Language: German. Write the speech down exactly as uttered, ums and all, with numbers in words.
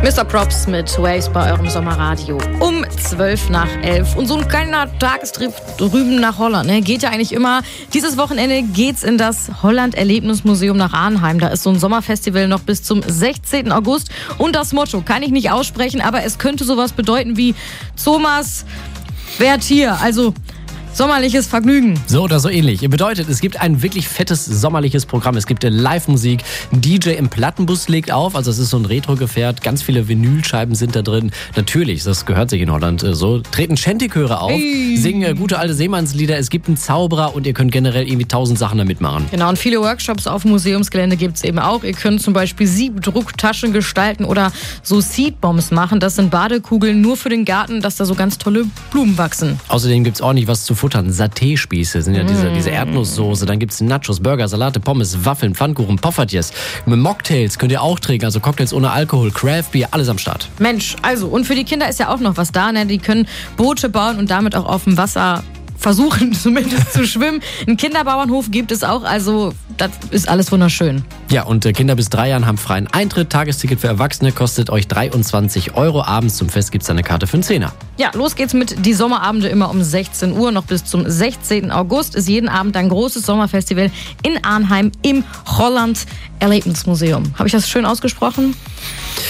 Mister Props mit Waves bei eurem Sommerradio um zwölf nach elf. Und so ein kleiner Tagestrip drüben nach Holland, ne, geht ja eigentlich immer. Dieses Wochenende geht's in das Holland-Erlebnismuseum nach Arnheim. Da ist so ein Sommerfestival noch bis zum sechzehnten August. Und das Motto kann ich nicht aussprechen, aber es könnte sowas bedeuten wie Thomas wert hier. Also sommerliches Vergnügen. So oder so ähnlich. Bedeutet, es gibt ein wirklich fettes sommerliches Programm. Es gibt Live-Musik. Ein D J im Plattenbus legt auf. Also es ist so ein Retro-Gefährt. Ganz viele Vinylscheiben sind da drin. Natürlich, das gehört sich in Holland so. Treten Shanty-Chöre auf, hey. Singen gute alte Seemannslieder. Es gibt einen Zauberer und ihr könnt generell irgendwie tausend Sachen da mitmachen. Genau, und viele Workshops auf dem Museumsgelände gibt es eben auch. Ihr könnt zum Beispiel Siebdrucktaschen gestalten oder so Seedbombs machen. Das sind Badekugeln nur für den Garten, dass da so ganz tolle Blumen wachsen. Außerdem gibt es ordentlich was zu futtern. Saté-Spieße sind ja diese, diese Erdnusssoße. Dann gibt es Nachos, Burger, Salate, Pommes, Waffeln, Pfannkuchen, Poffertjes. Mit Mocktails könnt ihr auch trinken. Also Cocktails ohne Alkohol, Craft-Bier, alles am Start. Mensch, also und für die Kinder ist ja auch noch was da. Ne? Die können Boote bauen und damit auch auf dem Wasser versuchen zumindest zu schwimmen. Einen Kinderbauernhof gibt es auch, also das ist alles wunderschön. Ja, und Kinder bis drei Jahren haben freien Eintritt. Tagesticket für Erwachsene kostet euch dreiundzwanzig Euro. Abends zum Fest gibt es eine Karte für einen Zehner. Ja, los geht's mit die Sommerabende immer um sechzehn Uhr. Noch bis zum sechzehnten August ist jeden Abend ein großes Sommerfestival in Arnheim im Holland Erlebnismuseum. Habe ich das schön ausgesprochen?